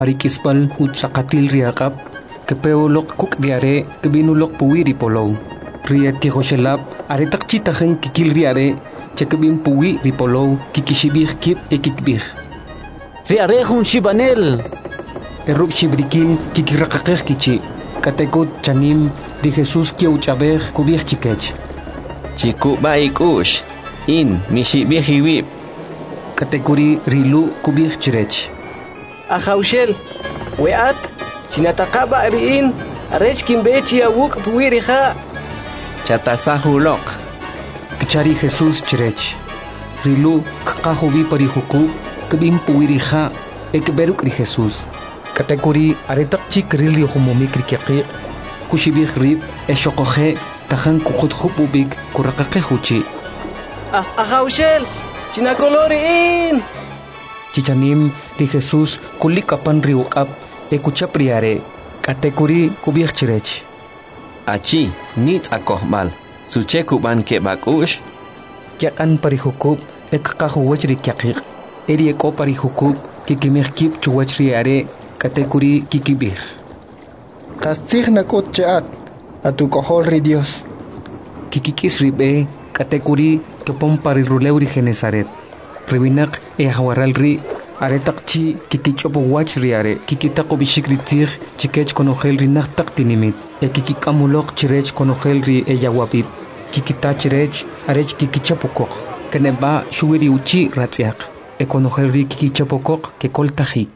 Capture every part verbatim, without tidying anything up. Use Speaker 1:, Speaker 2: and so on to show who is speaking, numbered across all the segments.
Speaker 1: Arikispal utsakatil riakap, kepeolok kuk diare, kebinulok puwi ripolong. Ria tihoshelap, aretak chitahen kikil riare, chekebin puwi ripolong, kikishibih kip ekikbih.
Speaker 2: Riare hun shibanel.
Speaker 1: Erup shibrikin kikirakakeh kichi, katekut chanim, di Jesus kiauchabeh kubih chikech.
Speaker 3: Chiku baikush, in mishibih hiwip.
Speaker 1: Katekuri rilu kubih chirech.
Speaker 2: Ahaushel, weat, chinatakaba riin, arech kimbechi awuk puwiriha.
Speaker 3: Chatasahulok.
Speaker 1: Kechari Jesus chirech. Rilu kakahubi parihuku, kebim puwiriha, ekberuk ri Jesus. Katekuri aretak chik rili humumik rikiaki, kushibih rib, eshokohe, tahan kukut hupubik, kurakake huchi.
Speaker 2: Ah, ahaushel, chinakoloriin.
Speaker 1: Chichanim di Jesus kulik kapan riukap ekuchap riare katekuri kubih chirech.
Speaker 3: Achi nit akohmal suche kuban ke bakush
Speaker 1: Kyakan parihukub ekakahuwach rikyakik eri eko parihukub kikimih kip chuwach riare katekuri kikibih.
Speaker 4: Kastig nakot chaat atu kohol ri Dios.
Speaker 1: Kikikis ribe katekuri kepom pariruleu ri Genesaret. Ribinak e hawaral ri aretak chi kikichopo wach riare kikitako bishikritir chikech konogel ri naktak tinimit e kikikamulok chirech konogel ri e yawapip kikita chirech arech kikichapokok keneba shuwiri uchi ratziak e konogel ri kikichapokok que koltajik.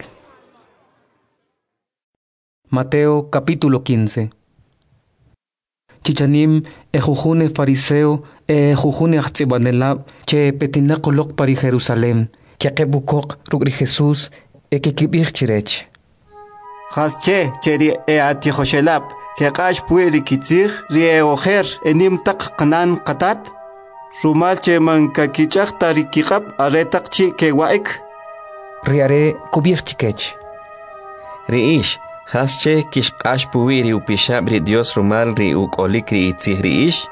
Speaker 1: Mateo capítulo quince. Chichanim e jujune fariseo e jujune achtsibanelab che petinakolok pari Jerusalem que akebukok rugri Jesús e que kibir chirech.
Speaker 4: Hasche cheri e ati hoshelap que qash puede kitzig rie ojer enim tak qanan qatat rumal che man kakichaq tarikikap aretak chi ke waik
Speaker 1: Riare kubir chikech.
Speaker 3: Riish hasche kishqash puwiri upishab ri Dios rumal ri ukolik ri itzih riish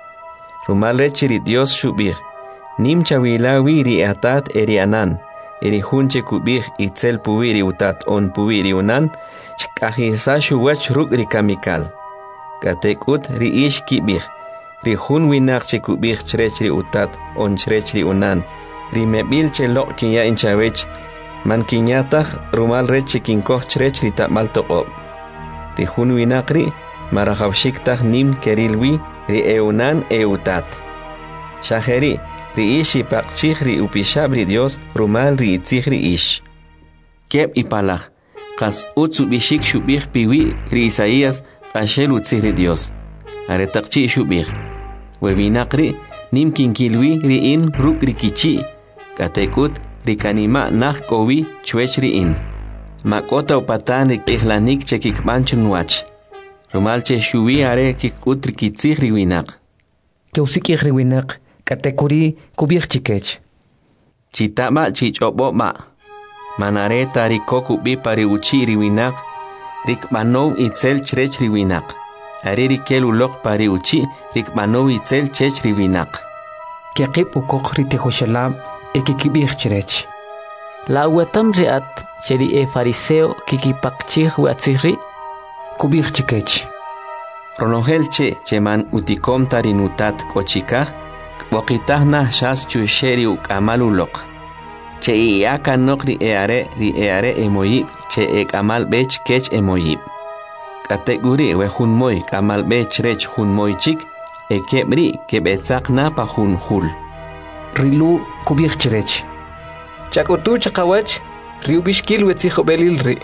Speaker 3: rumal rechi ri Dios shubir nim chawilawi ri atat eri anan eri hunche kubir itzel puwiri utat on puwiri unan chkahisa shuwach ruk ri kamikal katekut ri ish kibir ri hun winak che kubir chrech ri utat on chrech ri unan ri mebil che lok kinya inchawech man kinyatach rumal rechi kinkoh chrech ri tamal toqob ri hun winak ri marahawshiktach nim kerilwi ri eunan eutat shaheri ri ishi paqchih ri upishab ri Dios rumal ri itzih ri ish keb ipalach qas utsu bishik shubih piwi ri Isaías ashel utzih ri Dios aretaqchi shubih webinaqri nim kinkilwi ri in ruk ri kichi katekut ri kanima nah kowi chwech ri in makota upatan ri ihlanik che kikbanchun wach rumal che shuwi are kikut ri kitzih ri winak
Speaker 1: Keusikih ri winak katekuri kubir chikech.
Speaker 3: Chitama chichobo ma manare tari koku bi pari uchi ri winak rik manou itzel chrech ri winak ari rikel ulok pari uchi rik manou itzel chech ri winak
Speaker 1: Kiaqib ukok ri tehoshelab e kikibir chirech.
Speaker 2: La wetam riat cheri e fariseo kikipakchih watzihri
Speaker 1: Kubir chikech.
Speaker 3: Ronogel che cheman utikom tarinutat kochikah Waqitah nah shas chusheri ukamal ulok che iaka nokri eare ri eare emoyib che ek amal bech kech emoyib kategori we hun moy kamal bech rech hun moy chik e kebri kebetsak na pa hun hul
Speaker 1: Rilu kubir chirech.
Speaker 2: chakutu chaqawach riubishkil wetzijo belil ri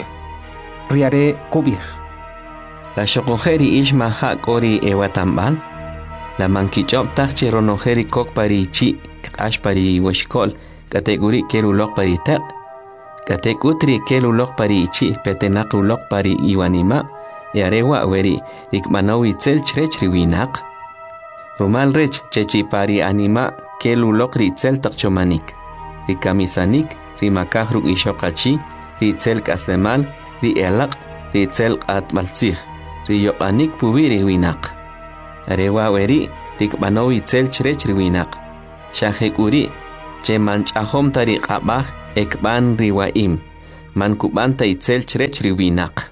Speaker 1: Riare kubir.
Speaker 3: la shokojeri ishma hak ori ewatamban la mankichop tachi ronojeri kok pari chi ash pari washkol kategori kelulok pari tak katekutri kelulok pari chi petenak ulok pari iwanima yarewa weri rikmanawi tsel chrech riwinak rumal rech chechi pari anima kelulok ritzel takchomanik rikamisanik rimakah ru ishokachi ritzel kaslemal ri elak ritzel atmaltzih riyopanik puwiri winak Arewa weri rikbanaw itzel chrech riwinak shahekuri che manchahom tariqabah ekban riwaim mankubanta itzel chrech riwinak.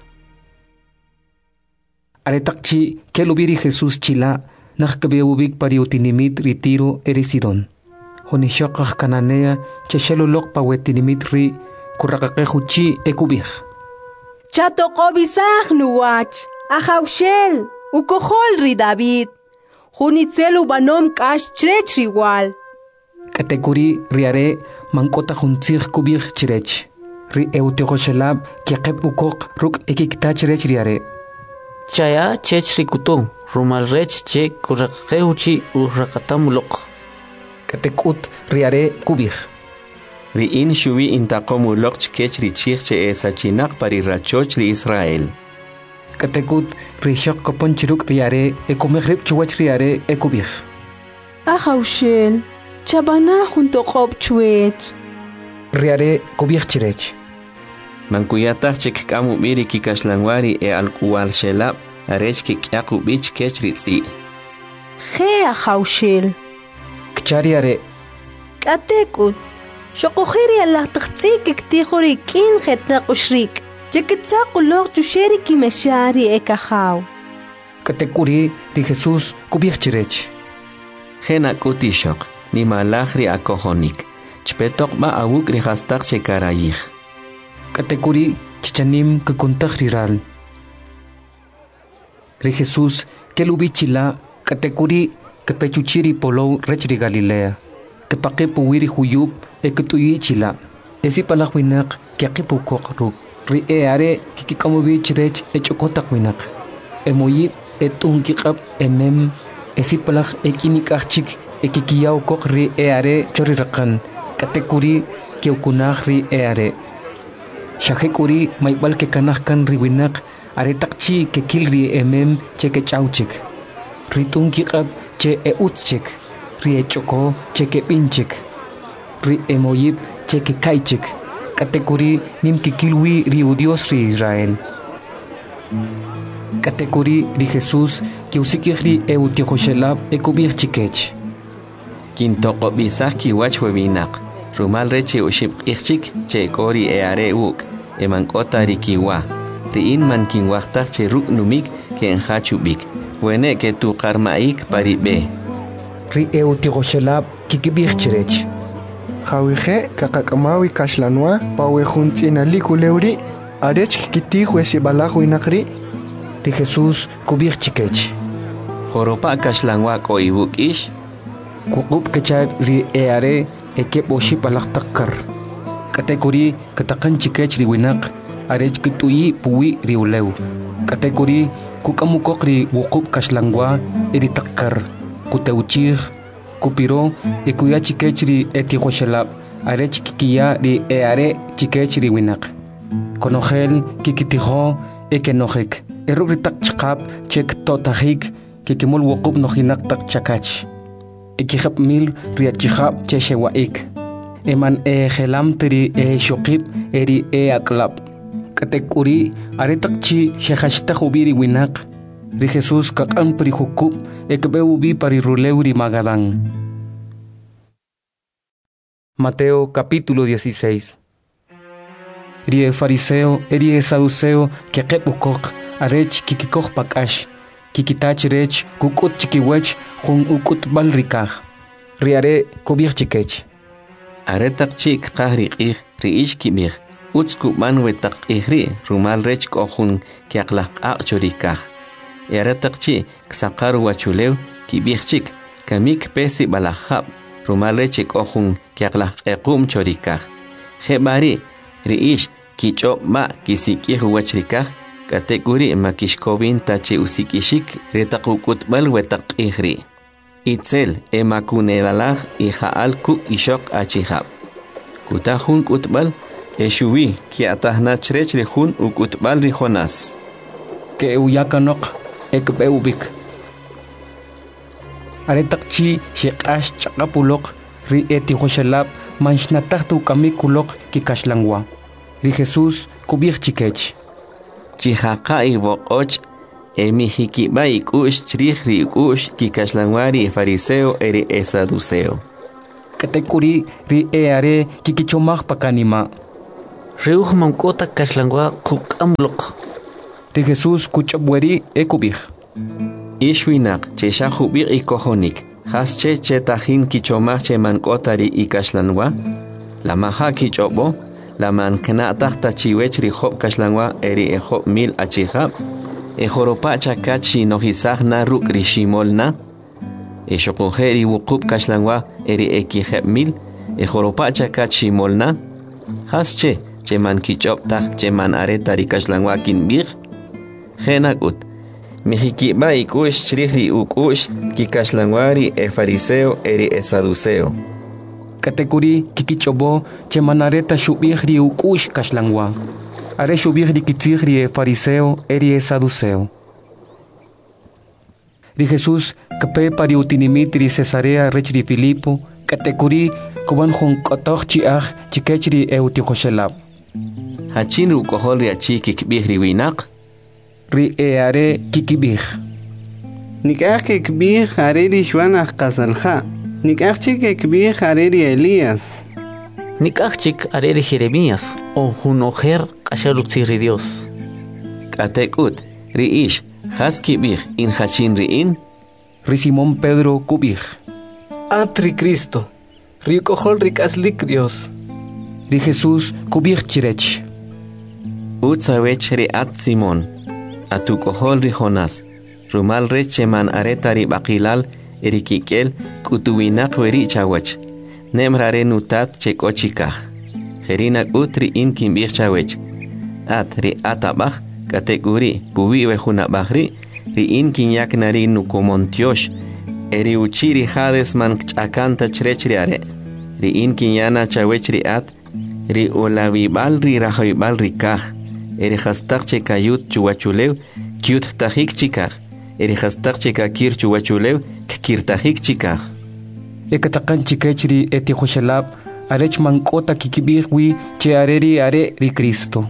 Speaker 1: Aretakchi kelubiri Jesús chila nakkabeubik pariutinimit ritiro erisidon. Honishokah kananea cheshelulok pawetinimit ri kurakakakehuchi ekubih.
Speaker 5: Chato kobisah nuwach, ahaushel, ukohol ri David. Hunitzel ubanom kash chrech riwal.
Speaker 1: Katekuri riare mankota huntzig kubih chrech. Ri eutekoshelab kiakep ukok ruk ekikta chrech riare.
Speaker 2: Chaya chech rikuto, rumal rech che kurakakeuchi urakatamulok.
Speaker 1: Katekut riare kubih.
Speaker 3: Riin shuvi intakomulok chkech richich che esachinak pari rachoch ri Israel.
Speaker 1: Katekut rishok kopon chiruk riare ekomegrib chuwach riare ekubih.
Speaker 5: Ahaushel, chabana junto kob chuech.
Speaker 1: Riare kubih chirech.
Speaker 3: Mankuyatach chek kamu miri kikashlangwari e alkuwal shelab arech kikyaku bich kech ritzi.
Speaker 5: He ahaushel.
Speaker 1: Kchariare.
Speaker 5: Katekut. Shokohiri Allah tachtsi kiktihori kin khetna ushrik. Chekitsaku log chusheri kimeshari ekahaw.
Speaker 1: Katekuri di Jesús kubih chirech.
Speaker 3: Hena kutishok ni malahri akohonik. Chpetok ma awuk ri hastak chekarayih.
Speaker 1: Katekuri chichanim kukuntah riral. Ri Jesús kelubichila katekuri kepechuchiri polo rech ri Galilea. Kepakepuwiri huyub ekutuyi chila. Esi palahwinak kiakipukok ruk. Ri eare kikikamubi chirech echokotak winak. Emoyib etunkikab emem esi palah ekinikachik ekikiyaw kok ri eare chorirakan. Katekuri kiukunah ri eare. Shahekuri maibal ke kanahkan riwinak aretakchi ke kilri emem che ke chauchik. Ritun kikab che e utchik. Ri e choko che ke pinchik. Ri emoyib che ke kaichik. Katekuri nim kikilwi ri udios ri Israel. Katekuri ri Jesús ki usikihri e utiokoshelab e kubir chikech.
Speaker 3: Kintoko bisah kiwach webinak. Rumal reche ushib ichik che kori e are uk. Emankota rikiwa. Riin man kinwachtak che ruk numik ke enhachubik. Wene ke tu karmaik paribe.
Speaker 1: Ri e utiokoshelab kikibir chirech.
Speaker 6: Jawije kakakamawi kashlanwa pawe juntinali kuleuri arech kikitih wesi balahu inakri.
Speaker 1: Ri Jesús kubir chikech.
Speaker 3: Joropa kashlanwa ko ibuk ish.
Speaker 1: Kukub kechar ri e are ekep oship alaktakar. Katekuri katakan chikech riwinak arech kituyi puwi riulew. Katekuri kukamukok ri wukub kashlangwa eritakar. Kuteuchir kupiro ekuya chikech ri etihoshelab arech kikiya ri eare chikech riwinak. Konogel kikitiho ekenojek. Eruritak chikap chek totahik kikimul wukub nohinak tak chakach. Ekihap mil riachihap cheshewaik. Eman e gelam teri e shokip eri e aklap. Katekuri aretakchi shehashta hubiri winak. Ri Jesús kakan perihukub ekbeubi pariruleuri magadán. Mateo capítulo dieciséis. Ri e fariseo eri e saduceo kekepukok arech kikikok pakash. Kikitach rech kukut chikiwech jun ukut balrikah. Riare kubir chikech.
Speaker 3: Aretak chik kahri ih riish kibir. Utsku manwetak ihri rumal rech kohun kiaklak achorikah. Aretak chi ksakaru wachulew kibir chik kamik pesi balahab rumal rech kohun kiaklak ekum chorikah. Hebari riish kichop ma kisikih wachrikah. Kategori makishkovin tache usikishik retakukutbal wetak ihri. Itzel emakunelalah ihaal kuk ishok achihab. Kutahun kutbal eshuwi kiatahna chrech rehun ukutbal rihonas.
Speaker 1: Ke uyakanok ekbeubik. Aretakchi shikash chakapulok ri etihoshelab manshnatahtu kamikulok kikashlangwa. Ri Jesús kubir chikech.
Speaker 3: Chihaka ibokoch emihikiba ikush chrihri ikush kikashlangwari fariseo eri esaduceo.
Speaker 1: Katekuri ri eare kikichomach pakanima.
Speaker 2: Reuj mamkota kashlangwa kukamlok.
Speaker 1: Ri Jesús kuchapweri ekubij.
Speaker 3: Ishwinak chesha jubir ikohonik. Hasche chetahin kichomach che mankotari ikashlanwa. La maha kichobo. La mankna tahta chiwech ri hop kashlangwa eri e hop mil achihab. E joropa chakachi no hisagna ruk rishimolna. E shokojeri wukub kashlangwa eri ekiheb mil. E joropa chakachi molna. Hasche che man kichop tah che man aretari kashlangwa kinbir. Genakut. Mijikiba ikush chrihi ukush kikashlangwari e fariseo eri e saduceo.
Speaker 1: Katekuri kikichobo che manareta shubih ri ukush kashlangwa. Are shubih ri kitzig ri e fariseo eri e saduceo. Ri Jesús kape pari utinimit ri Cesarea rech ri Filipo. Katekuri kuban jun kotoch chiach chikech ri e utijoshelab.
Speaker 3: Hachin rukohol ri achi kikbih ri winak.
Speaker 1: Ri e are kikibij.
Speaker 7: Nikach kikbij are ri shwanach kasalja. Nikach chik kikbij are ri Elías.
Speaker 2: Nikachik areri Jeremías o hunojer kashalutziri Dios.
Speaker 3: Katekut ri ish has kibij in hachin ri in.
Speaker 1: Ri Simón Pedro kubij.
Speaker 8: Atri Cristo. Ri kohol ri kaslik Dios.
Speaker 1: Ri Jesús kubij chirech.
Speaker 3: Utsawech ri at Simón. Atukohol ri Jonás. Rumal reche man areta ri bakilal erikikel kutuwinak weri chawech. Nemrare nutat chekochikaj. Jerinak utri in kimbir chawech. At ri atabaj kateguri puwiwe junabajri ri in kinyak nari nukomontiosh. Eri uchiri hades man chakanta chrechriare. Ri in kinyana chawech ri at. Ri olavibal ri rajoibal ri kaj. Eri hastak chekayut chuwachulew kyut tajik chikaj. Eri hastak chekakir chuwachulew kikir tajik chikaj.
Speaker 1: Ekatakan chikechri eti joshelab arech mankota kikibirwi che areri are ri Cristo.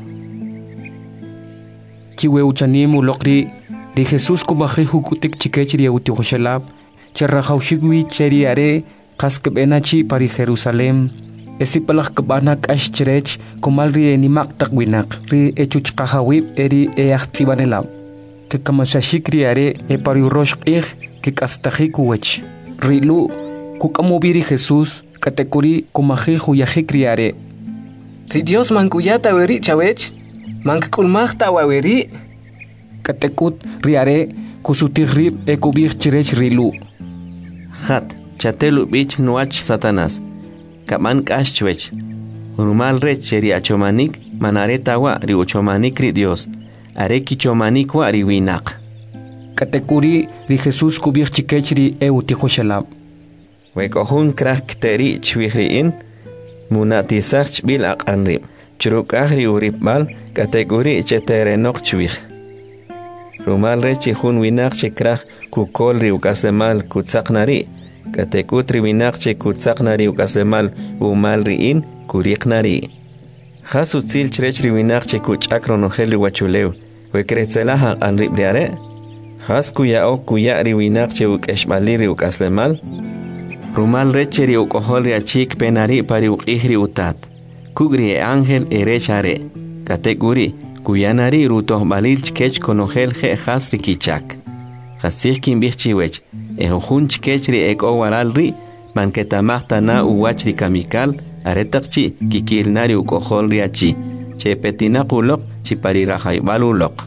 Speaker 1: Chiwe uchanimu lokri ri Jesús kubaje hukutik chikechri uti joshelab che rajaushigwi cheri are kaskbenachi pari Jerusalem. Esi palak kabanak ashcherech kumal ri enimak takwinak ri echuchkahawib eri eachtibanelab. Que kamasashikri are e pari rosh ir que kastahikuwech. Rilu kukamubiri Jesús katekuri kumaji huyaji criare.
Speaker 8: Ri Dios mankuyata weri chawech. Mankulmachta waweri.
Speaker 1: Katekut riare kusutirrib e kubir chirech rilu.
Speaker 3: Hat chatelu bich nuach Satanás. Kaman kashchwech. Rumal rech ri achomanik manareta wa ri uchomanik ri Dios. Are kichomanik wa ri winak.
Speaker 1: Katekuri ri Jesús kubir chikechri e utijoshelab.
Speaker 3: Wekohun krak teri chwihriin munatisach bil aqanrib. Churukahri uribal kategori cheterenok chwih. Rumal rechi hun winak chekrak kukol ri ukasemal kutsaknari. Katekutri winak che kutsaknari ukasemal umal riin kuriknari. Hasu tsil chrechri winak che kuchakronoheli wachulew. Wekretzelaha anribriare. Has kuya o kuya ri winak che ukeshbaliri ukasemal. Rumal recheri ukoholi achik penari pari ukihri utat. Kugri e ángel erechare. Kateguri kuyanari rutoh balil chkech konogel je hasri kichak. Hasih kimbichiwech. Ehujun chkechri ek owaralri manketamahta na uwachri kamikal aretakchi kikilnari ukoholri achi. Che petinakulok chiparirajaibalulok.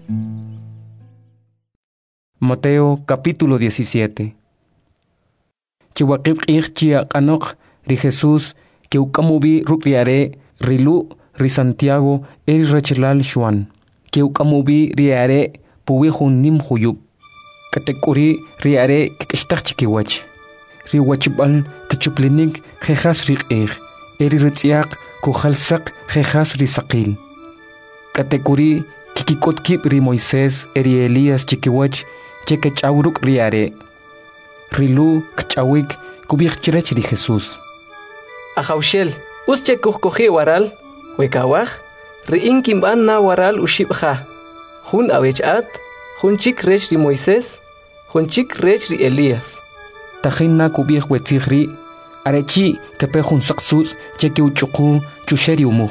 Speaker 1: Mateo capítulo diecisiete. Chiwakib irchia kanok ri Jesús que ukamubi rukriare rilu ri Santiago el rechilal Juan que ukamubi riare puwihun nim huyub katekuri riare kikishtachkiwach riwachbal kichuplinik jejas riqir eri ritziak kujalsak jejas risaqil katekuri kikikotkib ri Moisés eri Elías chikiwach chekechawruk riare rilu kchawik kubik chirech ri Jesús.
Speaker 8: Ajaushel, usche kuhkoji waral, wekawaj, riin kimban na waral ushibja. Hun awechat, hun chik rech ri Moisés, hun chik rech ri Elías.
Speaker 1: Tajin na kubik wetzigri, arechi kepe hun saksus cheki uchuku chusheri umuj.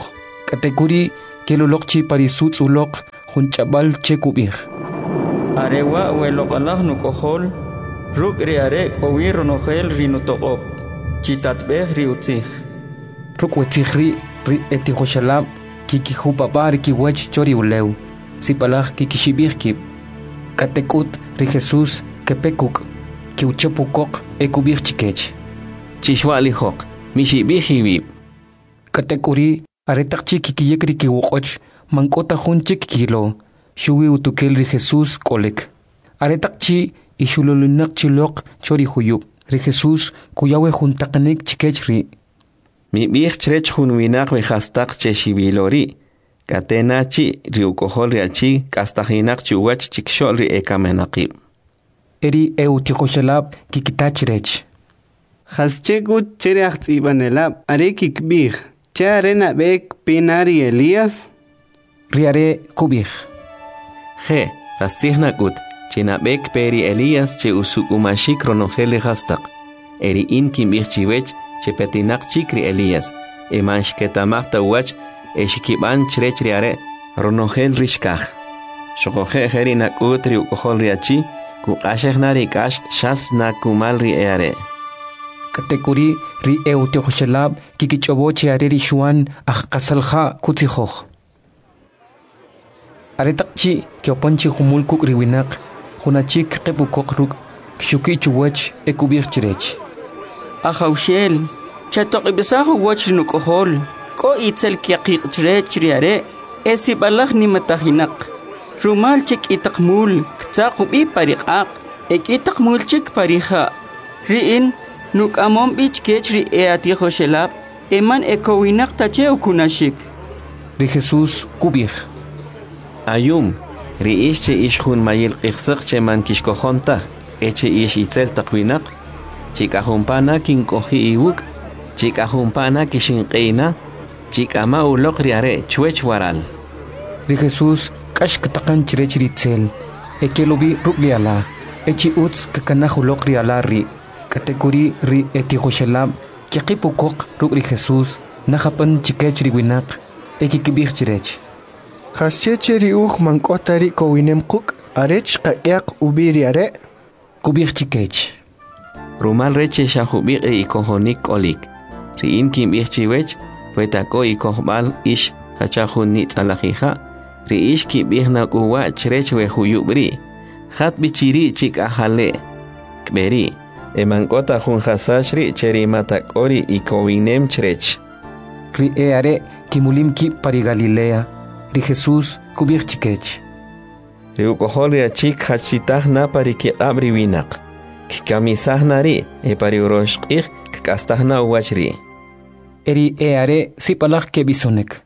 Speaker 1: Katekuri kelulokchi parisut ulok hunchabal chekubir.
Speaker 9: Arewa weloqalah nukohol ruk riare kowir nohel rinutoqop chitatbeh riutzih.
Speaker 1: Ruk wetzihri ri etihoshalab kikihu papar kiwach chori uleu sipalaj kikishibir kip. Katekut ri Jesus kepekuk kiuchapukok ekubir chikech.
Speaker 3: Chishwalihok mishibihibib.
Speaker 1: Katekuri aretakchi kikiyekri kiwokoch mankota hunchik kilo shuwi utukel ri Jesus kolek. Aretakchi ishululunak chilok chori huyub ri Jesus kuyawe juntaknik chikechri.
Speaker 3: Mi bih chrech hunwinak we hastak cheshibilori. Katenachi riukohol riachi kastahinak chuwach chikshol ri ekamenaqib.
Speaker 1: Eri eutihoshalab kikitachrech.
Speaker 7: Haschekut chereachts ibanelab arekik bih. Charena bek pinari Elías.
Speaker 1: Riare kubih.
Speaker 3: Je, hastihnakut. Chinabek peri Elías che usukumashik ronogele hastak. Eri inkim bih chiwech che petinak chikri Elías. Emansh ketamachta wach eshikiban chrech riare ronogel rishkaj. Shokoje herinak utri ukohol riachi kukashek narikash shas nakumal riare.
Speaker 1: Katekuri ri eutihoshalab kikichoboche areri shuan ajkasalja kutzihoj. Aretakchi kiopanchi humulkuk riwinak hunachik kepukok ruk kshuki chuwach ekubir chirech.
Speaker 9: Ahaushel chatoqibisahu wach nukohol ko itzel kiaqiq chirech riare esibalaj ni matahinak. Rumal chik itakmul ktsaqubi pariqaq ek itakmul chik pariha. Riin nuk amom bich kechri eatihoshelab eman ekowinak tache ukunashik.
Speaker 1: Ri Jesus kubir.
Speaker 3: Ayum, riish che ish hun mayil qixsaq che man kishkohonta, eche ish itzel taqwinak, chikahumpana kinkohi iwuk, chikahumpana kishinqeina, chikama ulok riare chwech waral.
Speaker 1: Ri Jesus kash katakan chirech ritzel, ekelobi rugliala, echi utz kakanahu lok riala ri. Katekuri ri etihoshalab kikipukok ruk ri Jesus nahapan chikech riwinak ekikibir chirech.
Speaker 6: Hascheche riuj mankota ri kowinem kuk arech qaqiaq ubiri are.
Speaker 1: Kubir chikech.
Speaker 3: Rumal reche shahubir e ikohonik olik. Ri inkim bih chiwech puetako ikohbal ish hachahun nit alajija. Ri ish ki bih nakuwa chrech we huyubri. Hat bichiri chik ahale. Kberi. Emankota jun hasashri cheri matakori ikowinem chrech.
Speaker 1: Ri eare kimulim ki pari Galilea. Ri Jesus kubir chikech.
Speaker 3: Ri ukohol riachik hachitah na pari ki abri winak. Kikamisah nari e pari uroshqih kastah na uwachri.
Speaker 1: Eri eare sipalaj ke bisonek.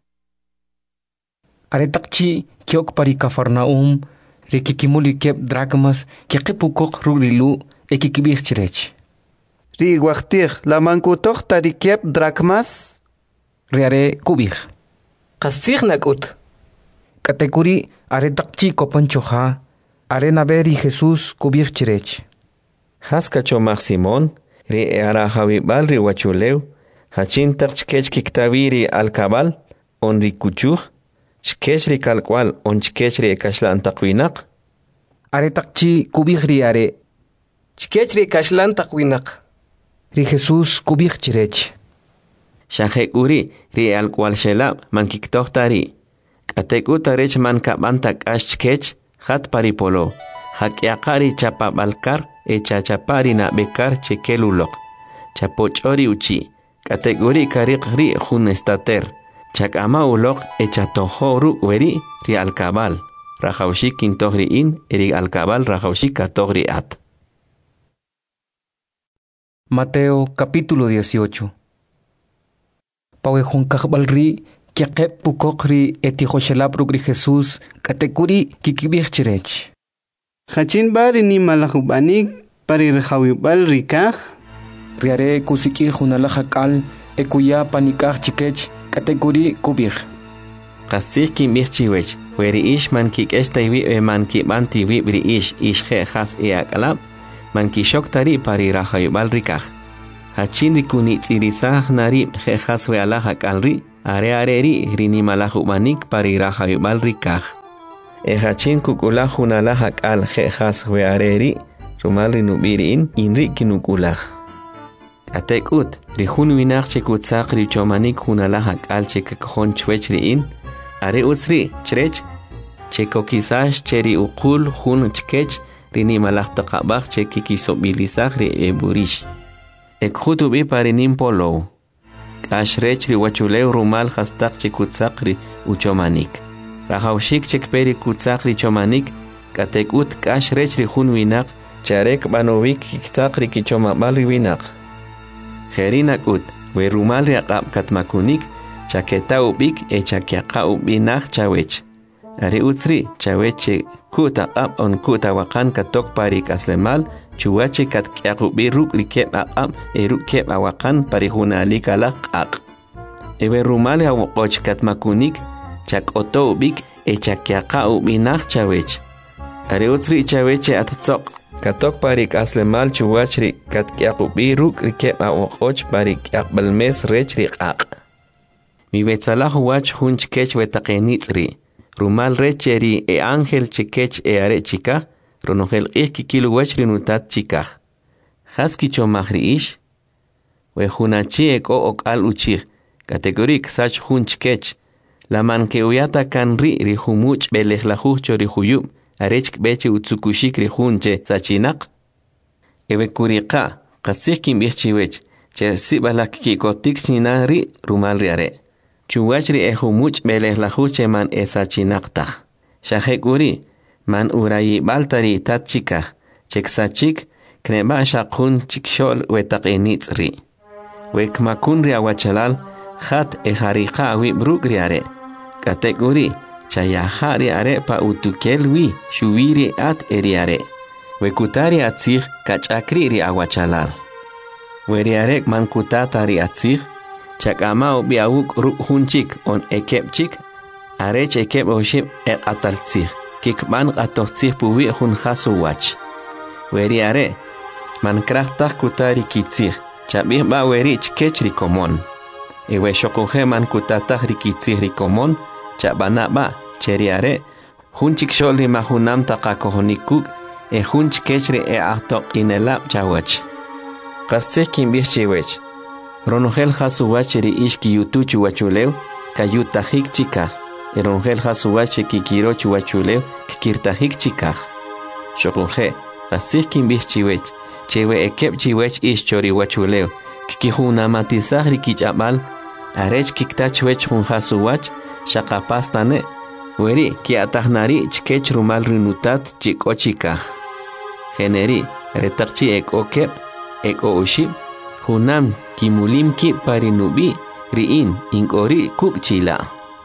Speaker 1: Aretakchi kiok pari Kafarnaum ri kikimuli kep drachmas kikipukok rurilu ekikibir chirech.
Speaker 4: Ri wachtih la mankutoch tari kep drachmas.
Speaker 1: Riare kubir.
Speaker 8: Qastsignakut.
Speaker 1: Katekuri aretakchi kopanchoja arena beri Jesus kubir chirech.
Speaker 3: Haskacho Simon ri eara hawibal ri wachuleu hachin tachkech kiktaviri alkabal on ri kuchuj chkech ri kalkwal on chkech ri kashlan taqwinak.
Speaker 1: Aretakchi kubir riare.
Speaker 8: Chkech ri kashlan taqwinak.
Speaker 1: Ri Jesus kubir chirech.
Speaker 3: Shahek uri ri alkwal shelab man kiktohtari. Katek utarech man kabantak ashkech hat paripolo. Hakyakari chapabalkar e chachapari na bekar chekelulok. Chapochori uchi. Katek uri karikri jun estater. Chakama ulok e chatohoru weri ri alkabal. Rajaushik kintohri in eri alkabal rajaushik katohri at.
Speaker 1: Mateo capítulo dieciocho. Pawehun kakbalri kiaqep pukokri etihoshelab rugri Jesus katekuri kikibir chirech.
Speaker 7: Hachin bari ni malahubanik pari rehawibal rikaj.
Speaker 1: Riare kusiki junalajakal ekuya panikaj chikech katekuri kubir.
Speaker 3: Qasih kimbir chiwech weri ish man kik estaywi e man kibanti wibri ish ish he has e akalab man kishok tari pari rahayubal rikaj. Hachin rikuni tsirisah nari he has we alajak alri are are ri rinimalahu manik pari rahayubal rikaj. Ejachin kukulaj hunalaj akal jejas we are ri rumal rinubiriin inri kinukulaj. Atekut rihun winaq chekutzaq richomanik hunalaj akal chekakjon chwech riin are utsri chrech cheko quizás cheri uqul hun chkech rinimalaj taqabaj chekikisobilizaj ri eburish. Ekhutubi parinim polo. Ashrech riwachulew rumal hastaq chekutzaq ri uchomanik. Rahawshik chekperi kutzaq ri chomanik katekut kashrech ri hun winaq charek banovik kitzaq ri kichomabal ri winaq. Jerinakut we rumal ri aqab katmakunik chaketa ubik e chakiaqa ubinaq chawech. Ari utsri chaweche kuta ab on kuta wakan katok pari kaslemal chuwache kat kyaqubi ruk rikep ab e rukep awakan pari hunali kalaq aq. Ewe rumale awoqoch katmakunik chak oto ubik e chakyaqa ubinaq chawech. Ari utsri chaweche atzoq katok pari kaslemal chuwachri kat kyaqubi ruk rikep awoqoch pari kyaqbalmes rech riqaq. Mi betsalah wach hunch kech wetaqenitzri. Rumal recheri e ángel chekech e are chica, ronogel ik kilu wechri nutat chica. Haski chomahri ish, we hunachi ek o ok al uchir, kategorik sach hun chkech, la man que uyata kan ri ri humuch belej la hucho ri huyub, arech beche utsukushik ri hunche sachinak. Ewe kurika, kasik kim ichiwech, che sibalak ki kotik china ri rumal ri are. Chuwachri e humuch belej la huche man esa chinaqtaj. Shahekuri man urayi baltari tat chikaj. Cheksachik kneba shaqun chikshol wetaqenitzri. Wekmakun ri awachalal hat e harika awi bruk ri are. Katekuri chayaha ri are pa utukel wi shuwiri at eri are. Wekutari atzig kachakri ri awachalal. Weri arek man kutata ri atzig Chakama biawuk ruk hunchik on ekepchik arech ekep oship e ataltzig kikban atotzig puwi hun hasu wach. Weri are man krachtak kutari kitzig chabih ba weri chkech rikomon. Ewe shokoje man kutatak rikitzig rikomon chabana ba cheri are hunchik shol rimahunam takakohonikuk e hunch kechri e ahtok inelap chawach. Kastik kimbih chiwech. Ronogel hasuwacheri ishki yutuchu wachulew, kayutahik chikaj. Ronogel hasuwache kikiro chuwachulew, kikirtahik chikaj. Shokunje, kasik kimbih chiwech, chewe ekep chiwech ish chori wachulew, kikihunamatizaj rikichabal, arech kiktachwech hun hasuwach, shakapastane, weri kiatahnari chkech rumal rinutat chiko chikaj. Generi, retakchi ek okep, ek o ushib, hunam kimulim ki parinubi riin inkori kuk chila.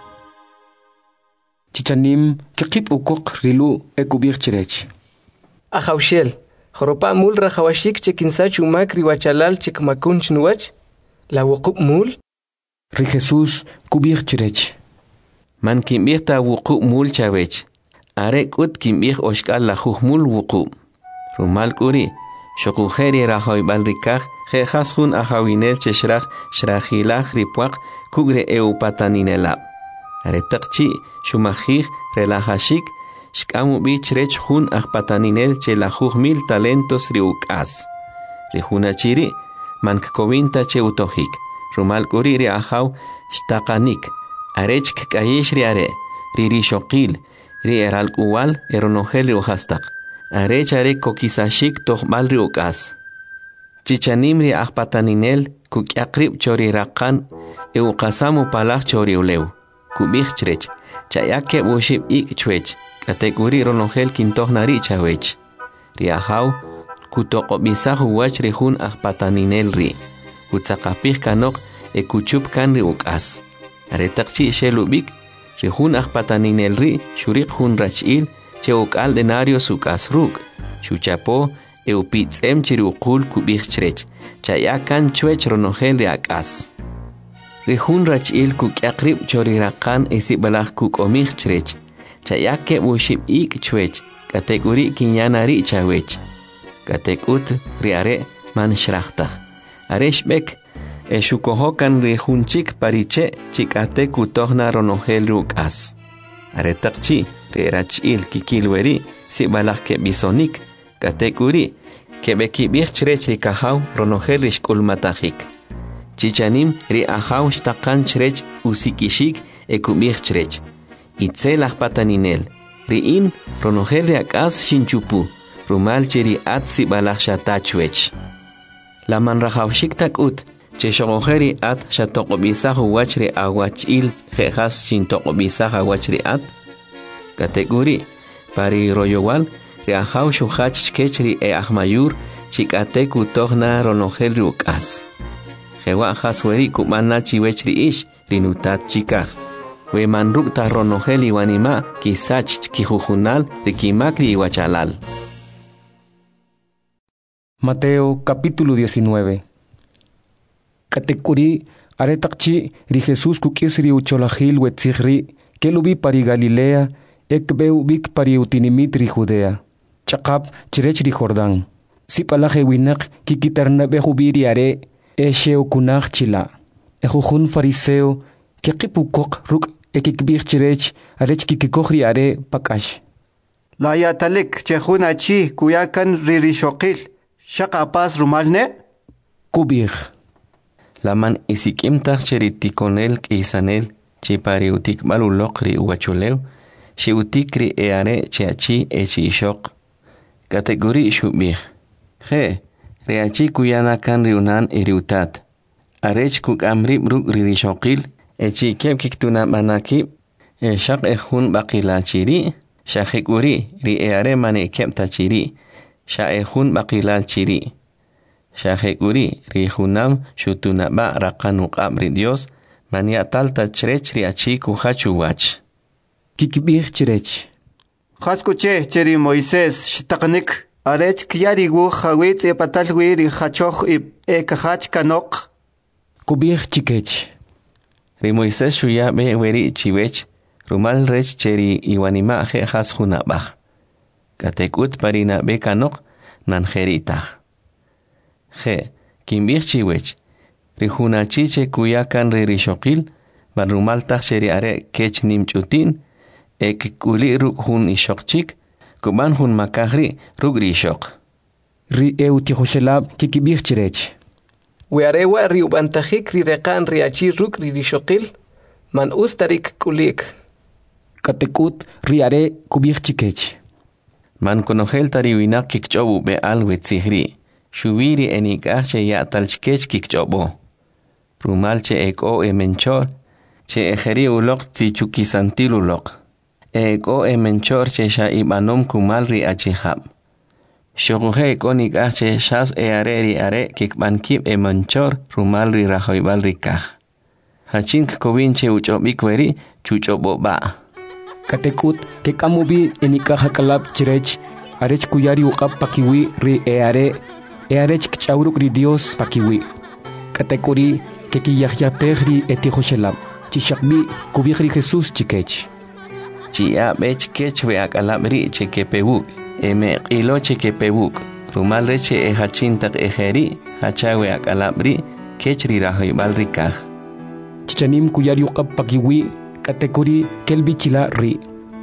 Speaker 1: Chichanim kikip ukok rilu ekubir chirech.
Speaker 8: Ahawshel, joropa mul rahawashik chekinsach umak riwachalal chekmakun chnuwach, la wukup mul.
Speaker 1: Ri Jesus kubir chirech.
Speaker 3: Man kimbir ta wukup mul chawech. Arek ut kimbir oshkal la mul wukup. Rumal kuri. Shokujeri rahoy balrikaj, jejas hun ahawinel cheshraj, shrajilaj ripuak, kugre eupataninelab. Aretakchi, shumajij, relajashik, shkamu bichrech hun ahpataninel chelajuj mil talentos riukas. Rijunachiri, mankkovinta che utojik, rumal kuriri ahaw, shtakanik, arechk kayish riare, riri shokil, ri eralkuwal, eronogel riujastak. Arech are kokisashik tohmal riukas. Chichanimri ahpataninel kukyaqrib chori raqan euqasamu palaj chori uleu. Kubich chrech, chayake bushib ik chwech, kateguri ronogel kintohnari chawech. Riahaw kutoqobisahu wach rihun ahpataninel ri. Kutsaqapih kanok e kuchup kan riukas. Aretakchi shelubik, rihun ahpataninel ri, shurik hun rachil, Cheuk al denario sukas ruk, shuchapo eupitsem chiruqul kubich chrech, chayakan chwech ronogel riakas. Rihun rachil kukyaqrib choriraqan esibalaj kukomich chrech, chayake bushib ik chwech, kateguri kinyanari chawech. Katekut riare man shrachtaj. Areshbek, Eshukohokan rihunchik pariche chikate kutohna ronogel rukas. Aretakchi rerachil kikilweri si balak ke bisonik katekuri ke bekibir chrech rikahaw ronogel rishkulmatahik. Chichanim ri ahaw shtakan chrech usikishik ekubir chrech. Itzelah pataninel. Riin ronogel riakas shinchupu. Rumal chiri at si balak shatachwech. La manrahawshik takut. Che shogojeri at shatokobisah wachri awachil jejas shintokobisah wachri at. Kategori pari royowal riahaw shuhach kechri e ahmayur chikate kutohna ronogel rukas. Jewa hasweri kumana chiwechri ish rinutat chikah. We manrukta ronogel iwanima kisach kijujunal rikimakri iwachalal.
Speaker 1: Mateo capítulo diecinueve. Katekuri aretakchi ri Jesús kukisri ucholahil wetzihri kelubi pari Galilea ekbeu bik pari utinimit ri Judea. Chakap chirech ri Jordán. Sipalaje winak kikitarnabe hubiri are esheo kunach chila. Ejujun fariseo kekipukok ruk ekikbir chirech arech kikikohri are pakash.
Speaker 4: La yatalik chehuna chi kuyakan ririshokil. Shaka pas rumalne?
Speaker 1: Kubir.
Speaker 3: Laman isikimtach cheritikonel kisanel chipariutik malulokri uachuleu shiutikri eare cheachi echishok. Kategori shubir. He, reachi kuyana kan riunan iriutat. Arech kuk amri bruk ririshokil echi kep kiktuna manaki eshak ehun bakila chiri shahekuri ri eare mane kepta chiri. Shaehun bakilal chiri. Shahekuri rihunam shutunaba rakanuk abri Dios mania talta chrech riachi kuhachu wach.
Speaker 1: Kikibir chrech.
Speaker 4: Haskuche cheri Moisés shtaknik arech kyarigu hawit e patalwi ri hachoch e kahach kanok.
Speaker 1: Kubir chikech.
Speaker 3: Ri Moisés shuya be weri chiwech rumal rech cheri iwanima he has hunabach. Katekut parina bekanok nanjeritah. Je, kimbir chiwech. Rihuna chiche kuyakan ririshokil, barumaltah sheri are kech nimchutin, ek kuli ruk hun ishokchik, kuban hun makahri ruk rishok.
Speaker 1: Ri eutihoshelab kikibir chirech.
Speaker 8: Wearewa ri ubantahik ri rekan riachi ruk ririshokil, man ustarik kulik.
Speaker 1: Katekut ri are kubir chikech.
Speaker 3: Man konogel tariwinak kikchobu be alwe tzihri. Shubiri enikache ya talchkech kikchobo. Rumalche eko e menchor. Che ejeri ulok tzichukisantil ulok. Eko e menchor che sha ibanom kumalri achihab. Shoguhe eko nikache shas e areri are kikbankib e menchor rumalri rahoibalri kaj. Hachink kobinche uchobikweri chuchobo ba.
Speaker 1: Katekut ke kamubi enikaha kalab chirech arech kuyari uqab pakiwi ri eare earech kchauruk ri Dios pakiwi. Katekuri ke kiyahyatehri etihoshelab chishakbi kubihri Jesús chikech.
Speaker 3: Chia bech kech we akalabri chekepewuk eme qilo chekepewuk rumal reche e hachintak ejeri hachawe akalabri kech ri rahoibalri kaj.
Speaker 1: Chichanim kuyari uqab pakiwi Katekuri kelbichila ri.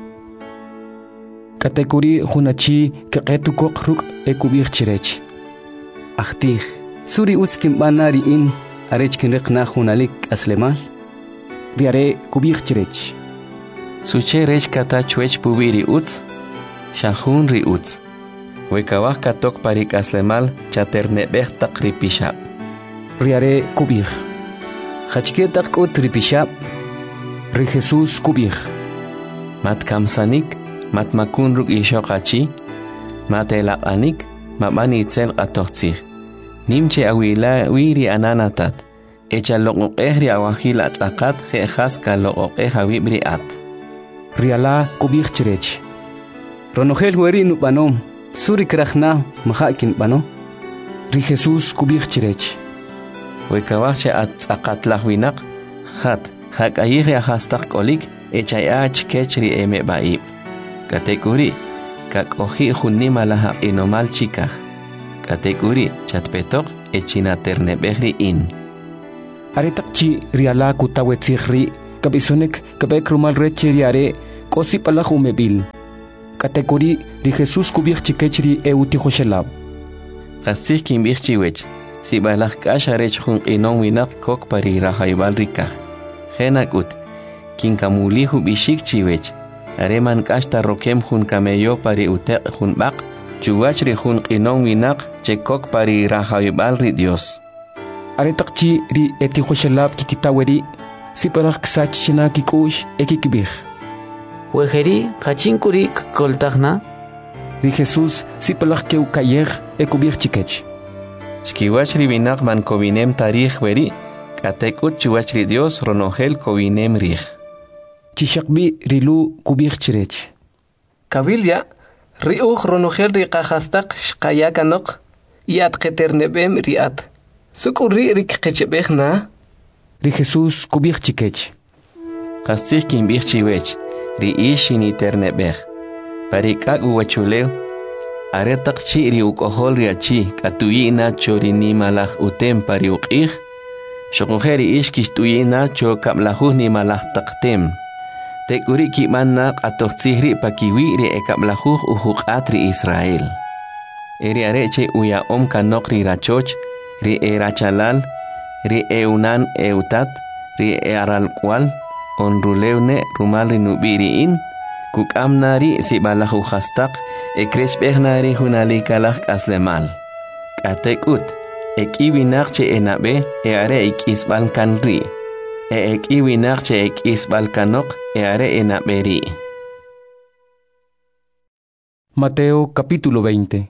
Speaker 1: Katekuri hunachi keqetukok ruk ekubir chirech.
Speaker 10: Ahtih, suri utskim banari in arech kinriqna hunalik aslemal.
Speaker 1: Riare kubir chirech.
Speaker 3: Suche rech katachwech pubiri uts, shahun ri uts. Wekawah katok parik aslemal chaternebeh tak ripishab.
Speaker 1: Riare kubir.
Speaker 10: Hachketak ut ripishab.
Speaker 1: Ri Jesús kubir.
Speaker 3: Mat kamsanik, mat makun ruk ishokachi, mat elaqanik, mabani itzel qatoqtzih. Nimche awila wiri ananatat. Echa loqoqehri awahil atzaqat jejas ka loqoqeh awibri at.
Speaker 1: Riala kubir chirech.
Speaker 10: Ronogel weri nupanom, suri krachna mahakin pano.
Speaker 1: Ri Jesús kubir chirech.
Speaker 3: Wekawahche atzaqat lahwinak, hat. Hak ayihri ahastak kolik, echayach kechri eme baib. Katekuri, kak ohi hunima laha inomal chikah. Katekuri, chatpetok, echina ternebehri in.
Speaker 1: aretakchi riala kutawetzihri kabisonek kabek rumal reche riare kosi palaj umebil katekuri ri Jesús kubich chikechri euti joshelab
Speaker 3: qasih kimbich chiwech si balaj kasharech jun inon winak kok pari rahaibal rika genakut kinkamulihu bishik chiwech areman kasta rokem jun kameyo pari utek jun bak chuwachri jun inon winak chekok pari rahaibal ri Dios
Speaker 1: aretakchi ri eti joshelab kikitaweri si palaj ksach china kikush ekikibich
Speaker 2: Wejeri kachinkuri koltagna
Speaker 1: ri Jesús si palaj keu kayer ekubich chikech
Speaker 3: Chkiwachri binak man kovinem tarij weri katekut chuwachri Dios ronogel kovinem rij
Speaker 1: chishakbi rilu kubich chirech
Speaker 8: Kabilya riuj ronogel ri qajastaq shqayakanok yat qeternebem riat sukuri rikqechebejna
Speaker 1: ri Jesús kubich chikech
Speaker 3: qasih kimbich chiwech ri ishini ternebej parikak uwachuleu aretaq chi ri ukohol ri achi katuyina chorini malaj utem pari uqij shoqojeri ishkish tuyina cho kablajuj ni malaj taqtem tekuri kimanna qatoqtzihri pakiwi ri ekablajuj ujuqat ri Israel eri areche uya om kanok ri rachoch ri erachalal ri eunan eutat ri eralkwal onruleune rumal ri nubiriin kukamnari si balaju hastaq ekreshbehnari hunali kalaj aslemal katekut ekiwinaqche enabe eare ikisbal kanri e ekiwinaqche ikisbal kanok eare enaberi
Speaker 1: Mateo capítulo veinte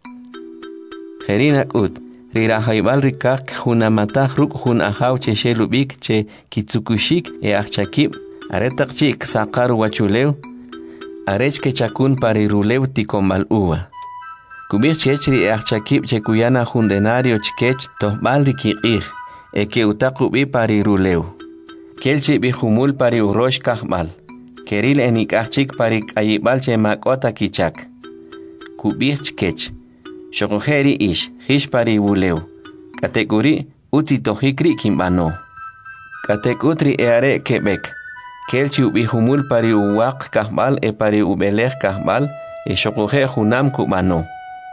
Speaker 3: Jerinakut rirahaibal rikak hunamataj ruk hun ahaw che shelubik che kitsukushik e achakib aretaqchi ksaqar wachuleu arech que chakun pari rulew tikombal uwa kubich chechri e achakib che kuyana jundenario chkech tohbal rikiqij e que utakubi pari rulew kelchi bi humul pari urosh kahbal keril enikachik pari ayibal che makota kichak kubich chkech Shokojeri ish, hish pari wuleu. Katekuri, uti tohikri kimbano. Katekutri eare kebek. Kelchi ubi humul pari uwak kahbal e pari ubelech kahbal e shokoje hunam kubano.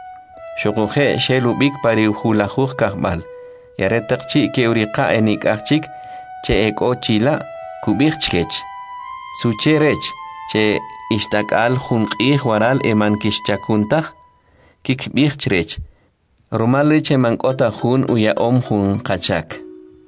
Speaker 3: Shokoje shelubik pari uhulajuj kahbal. Yaretakchi ke urika enik achik che eko chila kubich chkech. Sucherech che istakal junqij waral eman kishchakuntaj. Kik bichtrech Romalri che mankota hun uya om hun kachak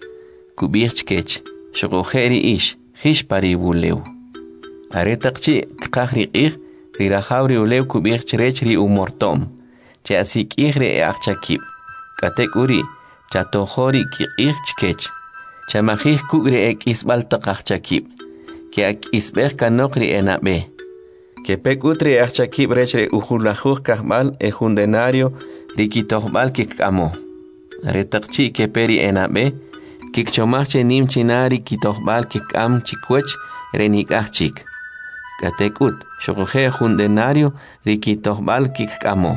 Speaker 3: Kubichkech Shokojeri ish Hish pari wuleu Aretakchi Kakri ik Rirahauri uleu kubichtrech ri umortom Che asik igre e achakib Katek uri Chatohori ki ichkech Chamahih kugre ek isbaltak achakib Ke ak isbech kanokri enabe que pecutri achakib rechre ujulajuj kahmal e jundenario rikitohbal kikamo. Retakchi que peri enabe, kikchomache nim chinari kitohbal kikam chikwech renikachik. Katekut, shokoje jundenario rikitohbal kikamo.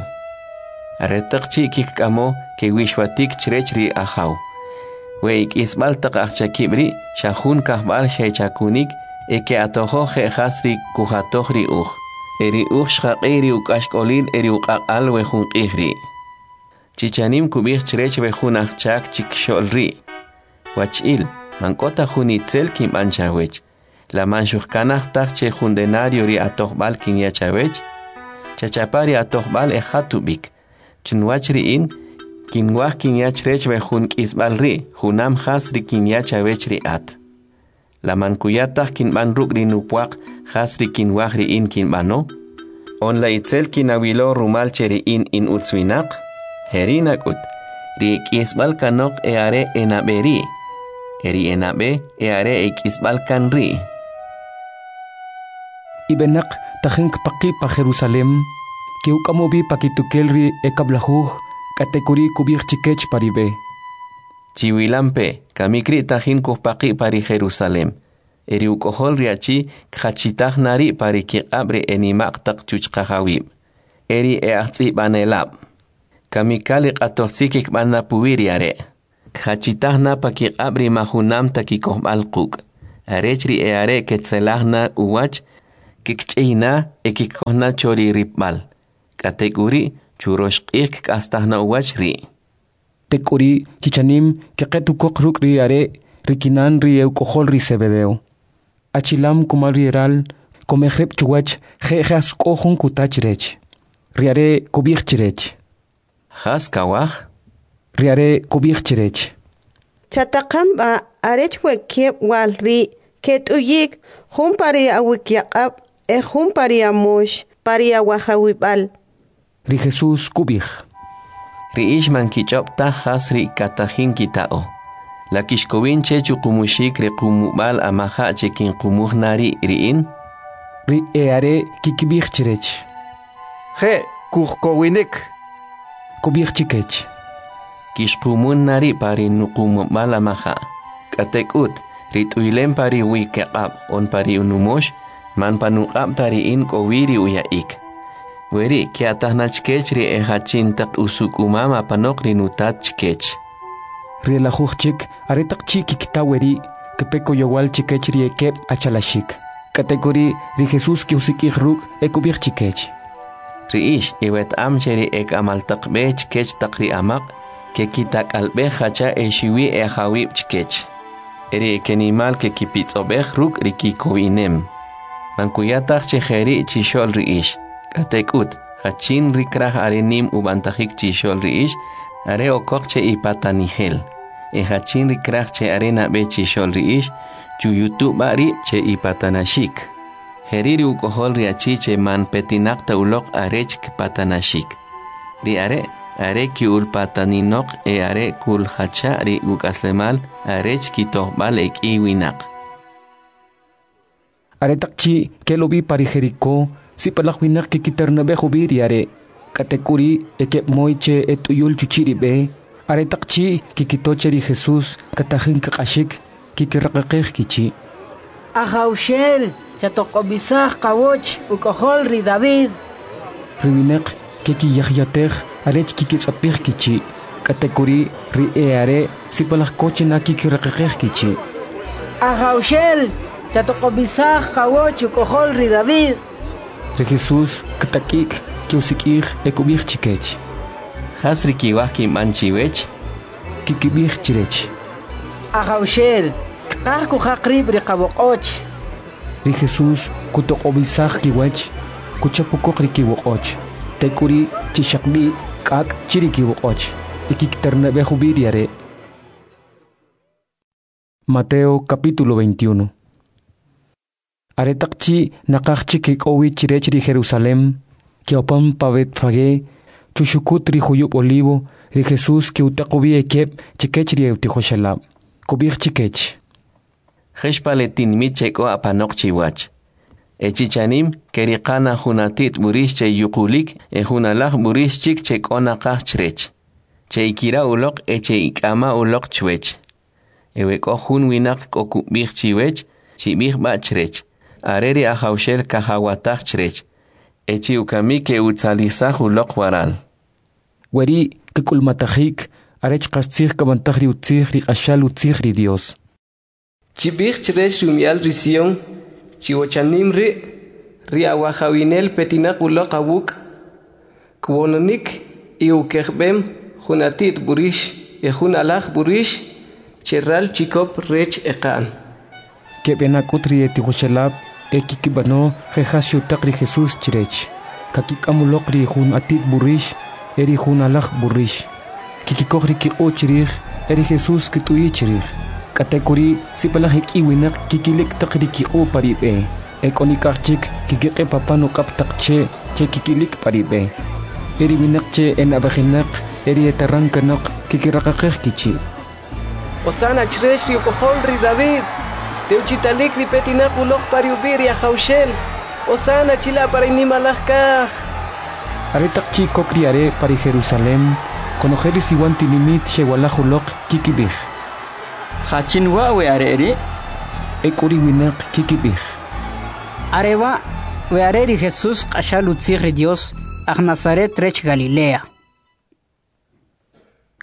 Speaker 3: Retakchi kikamo que wishwatik chrechri ahaw. Weik isbal tak achakibri, shahun kahbal shechakunik, e que atojo jehasri kujatojri uj. Eri uj shaqiri ukashkolil eri uqaqal wejun qihri. Chichanim kubich chrech wejun achak chikxolri. Wachil, mankota junitzel kim anchawech. La manshujkanaj tachche jundenario ri atojbal kin yachawech. Chachapari atojbal e hatubik. Chinwachri in, kinwaj kin yachrech wejun kisbalri, junam hasri kin yachawech ri at. La mankuyatah kin man rukri nupuak hasri kin wahri in kin mano. On la itzel kin awilo rumal cheri in in utswinak. Herinakut. Ri ikisbal kanok e are enaberi. Eri enabe e are ikisbal kanri.
Speaker 1: Ibenak tahink paki pa Jerusalem. Kiukamobi pakitukelri e kablajuj. Katekuri kubir chikech paribe.
Speaker 3: Chiwilampe, kamikri tajin kuhpaki pari Jerusalem. Eri ukohol riachi khachitaj nari pari kiqabre enimaq taq chuchqajawib. Eri e ahtzi banelab. Kamikali qatoxikik bana puwiriare. Khachitahna paki abri mahunam takikohmal quk. Arechri e are ketselahna uwach kikchina ekikohna chori ripmal. Katekuri churoshqik kastahna uwach ri.
Speaker 1: Tekuri chichanim keketu kokruk ri are rikinan ri eukohol ri sebedeo. Achilam kumal rieral komehrep chuwach jejas kohun kutachrech. Riare kubirchrech.
Speaker 3: Has kawach?
Speaker 1: Riare kubirchrech.
Speaker 11: Chatakamba arech wekep walri ket uyik humpari awikyaqab e humpari amosh pari awahawibal.
Speaker 1: Ri Jesús kubij.
Speaker 3: Ri ishman kichopta has ri katajin kitao. La kishkowinche chukumushik ri kumubal amaha chekin kumuhnari riin.
Speaker 1: Ri eare kikibirchrech.
Speaker 4: Je kuhkowinik.
Speaker 1: Kubirchikech.
Speaker 3: Kishkumun nari pari nukumubal amaha. Katekut rituilem pari wikaqab on pari unumosh man panuqab tariin kowiri uyaik. Weri kiatahnachkech ri ehachintak usuk umama panok rinutat chkech.
Speaker 1: Ri la hujchik aretak chiki kitaweri kepeko yowal chikech ri ekep achalashik. Kategori ri Jesús ki usikik ruk ekubir chikech.
Speaker 3: Ri ish iwet amcheri ek amaltak bech kech takri amak ke kitak albe hacha e shiwi e hawib chkech. Eri ekenimal ke kipitz obech ruk ri kikoinem. Mankuyatak chejeri chishol ri ish. Katekut hachin rikrah arenim ubantajik chishol ri ish are okok che ipatanihel. E hachin rikrah che arena be chishol ri ish chuyutu bari che ipatanashik. Heriri ukohol ri achi che man petinak taulok arech patanashik. Ri are are ki ulpataninok e are kul hacha ri ukaslemal arech kitohbal ek iwinak.
Speaker 1: Are takchi kelobi pari Jericó si palakwinak kikitarna be hubiri are katekuri ekep moiche etuyul chuchiri be are takchi kikitoche ri Jesús katajin kakashik kikiraqaqej kichi.
Speaker 12: Ajaushel chatokobisaj kawoch ukohol ri David.
Speaker 1: Riwinek kiki yahyatej arech kikitsapij kichi. Katekuri ri eare si palakkoche na kikiraqaqej kichi.
Speaker 12: Ajaushel chatokobisaj kawoch ukohol ri David.
Speaker 1: Ri Jesús katakik kiusikij ekubij chikech.
Speaker 3: Has rikiwaj kimanchiwech
Speaker 1: kikibij chirech.
Speaker 12: Ajaushel kah kuhakrib ri kawokoch.
Speaker 1: Ri Jesús kutokobisaj kiwach kuchapukok ri kiwokoch. Tekuri chishakbi kak chiri kiwokoch. Ikiktarna be hubiriare. Mateo capítulo veintiuno. Aretakchi nakakchi kikowi chirech ri Jerusalem, kiopam pavet fage, chushukut ri huyup olivo, ri Jesús ki utakobi ekep chikech ri eutihoshalab. Kubir chikech.
Speaker 3: Jeshpaletin mitcheko apanok chiwach. Echichanim kerikana hunatit burish che yukulik e hunalach burish chik chekona kachrech. Che ikira ulok e che ikama ulok chwech. Eweko hun winak kokubir chiwech, chibir bachrech. Areri ajaushel kahawatak chrech. Echi ukami ke utzalizah ulok waral.
Speaker 1: Weri kekulmatajik arech kastzih kabantahri utzih ri ashal utzih ri Dios.
Speaker 8: Chibich chrech rumial risión, chiwochanim ri, ri awahawinel petinak ulok awuk, kwononik iukehbem, hunatit burish, e hunalach burish, cherral chikop rech ekan.
Speaker 1: Kebenakut ri etihoshalab, ekikibano jejas yutak ri Jesús chirech. Kakik amulok ri hun atit burish, eri hun alach burish. Kikikok ri kiko chirich, eri Jesús kitui chirich. Katekuri si palahik iwinak kikilik tak ri kiko paribe. Ekonikachik kikike papano kaptak che, che kikilik paribe. Eri winak che en abajinak, eri etarankanak kikirakakech kichi.
Speaker 8: Osana chresh ri ukohol ri David. Teuchitalik ri petinak ulok pariubir ya Jaushel. Osana chila para inimalajkaj.
Speaker 1: Aretak chico criaré para Jerusalén, conojeris iguan tinimit shewalajulok kikibij.
Speaker 9: Hachinwa we areri.
Speaker 1: Ekuri winak kikibij.
Speaker 12: Areva we areri Jesús kashalutzir Dios ag Nazaret rech Galilea.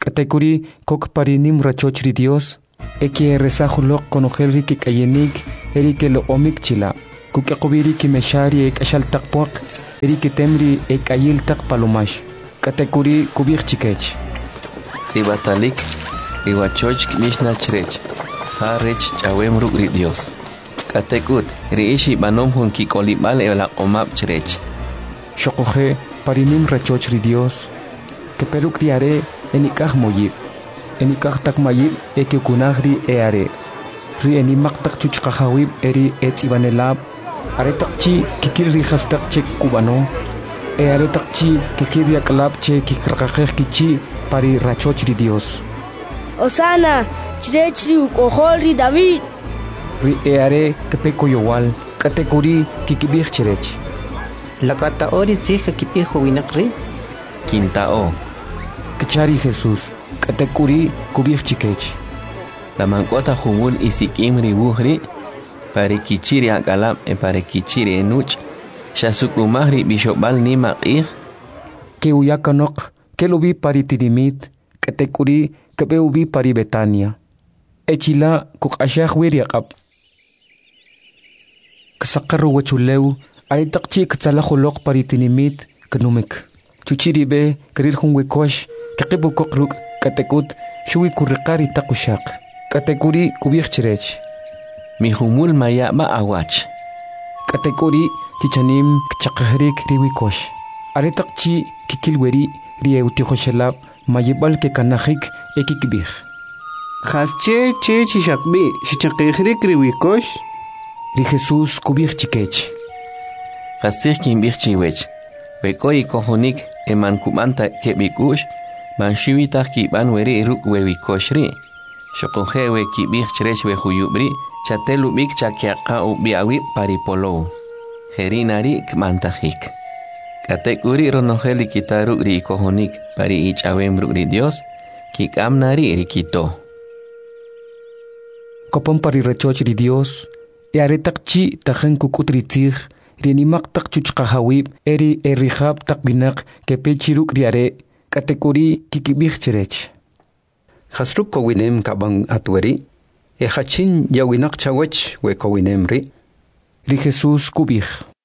Speaker 1: Katekuri kok parinim rachochri Dios. Eki resahulok konohelri ki kayenik eri ke lo omik chila. Kuke kubiri ki meshari ek ashal takpok eri ke temri ek ayil tak palomash. Katekuri kubik chikech.
Speaker 3: Sibatalik iwachoch mishna chrech. Ha rech chawem rugri Dios. Katekut reishi banom hun ki kolibal e la omap chrech.
Speaker 1: Shokoje parinim rachochri Dios. Que peruk riare enikah moyib. Enikah tak mayib eke kunahri eare. Ri enimak tak chuchkahawib eri et ibanelab. Are takchi kikir rihas tak chek kubano. E are takchi kikir yakalab che kikrakakeh kichi pari rachochri Dios.
Speaker 13: Osana, chirechri ukoholri David.
Speaker 1: Ri eare kepeko yowal. Katekuri kikibih chirech.
Speaker 14: Lakata ori sija kipijo winakri.
Speaker 3: Quintao.
Speaker 1: Kachari Jesús. Katekuri kubih chikech.
Speaker 3: La mancota jubul isikim ribuhri. Pare kichiri akalab e pare kichiri enuch. Shasukumahri bishobal ni maqih.
Speaker 1: Que uyakanok. Que lo vi pari tidimit. Katekuri kebe ubi pari Betania. Echila kuk ashah wiriakab. Kasakaru wachulew. Ay takchi katsalahulok pari tinimit. Kanumik. Chuchiribe karir hun wikosh. Kakibu kokruk. Katekut shui kurikari takushak. Katekuri kubih chirech.
Speaker 3: Mi humul maya ma awach.
Speaker 1: Katekuri tichanim kchakahrik riwikosh. Aretakchi kikilweri riewtihoshelab mayibal ke kanahik ekikbih.
Speaker 7: Khasche che chishakbi shichakihrik riwikosh.
Speaker 1: Ri Jesús kubih chikech.
Speaker 3: Khasich kimbih chiwech. Bekoi kohonik eman kumanta kebikush. Man shiwitah kiban weri ruk wewi koshri. Shokohewe kibih chrech we huyubri. Chatelu bik chakiaka ubiawi paripolo. Herinari kmantahik. Katekuri ronoheli kitaru ri kohonik pari ich awem ri Dios. Kikamnari rikito.
Speaker 1: Kopon pari rechoch ri Dios. Yaretak chi tajen kukutri tig. Rinimak tak chuchkahawib eri erihab tak binak kepechiruk riare. Katekuri kikibih chirech.
Speaker 10: Hasruk kowinem kabang atweri. E hachin yawinak chawech we kowinem ri.
Speaker 1: Ri Jesús kubih.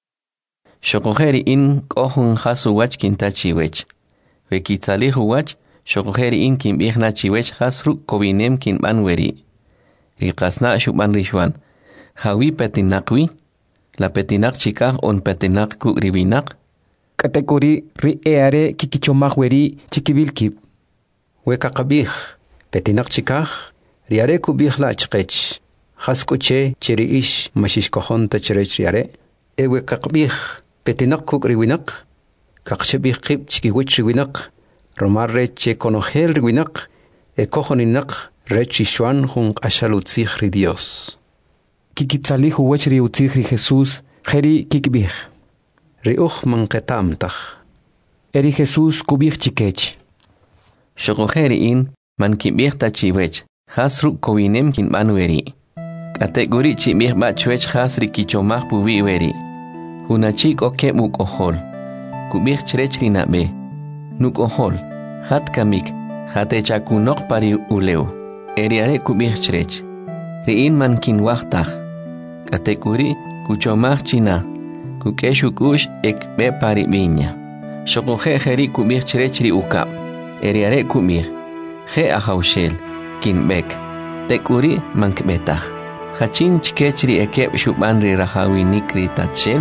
Speaker 3: Shokoheri in kohun hasu wach kintachiwech. We kitalihu wach. Shokoheri in kimbih na chiwech hasruk kowinem kinban weri. Ri kasna shukban rishwan. Hawi petinakwi. La petinak chikah on petinak ku ribinak.
Speaker 1: Katekuri ri eare kikichomah weri chikibilkib.
Speaker 10: Weka kabih. Petinak chikah. Riare kubih la chkech. Haskuche chiri ish mashish kohon ta chirech riare. E weka kabih. Petinak kuk riwinak. Kakshebih kib chikiwich riwinak. Romar reche konohel riwinak. E kohoninak rechi shwan hun ashalutzich ri Dios.
Speaker 1: Kikitzalihu wech ri utzich ri Jesús. Jeri kikibih.
Speaker 10: Riuch manketam tach.
Speaker 1: Eri Jesús kubih chikech.
Speaker 3: Shokoheri in man kibih ta chiwech. Hasruk kowinem kin banweri. Kategori chibih ba chwech hasri kichomah puwi weri. Hunachik oke muk ohol. Kubih chrech rinabe. Nuk ohol. Hat kamik. Hate chakunok pari uleu. Eriare kubih chrech. Riin man kin wachtach. Kategori kuchomah china. Kukeshukush ek be pari minya. Shokohe heri kubih chrech ri ukap. Eriare kubih. He ahaushel. Kin bek. Tekuri mankbetach. Hachin chkechri ekep shuban ri rahawi nikri tatshel.